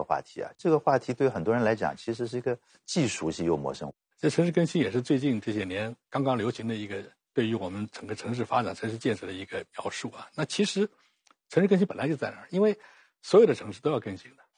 个话题啊。这个话题对很多人来讲，其实是一个既熟悉又陌生。 这城市更新也是最近这些年刚刚流行的一个对于我们整个城市发展、城市建设的一个描述啊。那其实城市更新本来就在那儿，因为所有的城市都要更新的。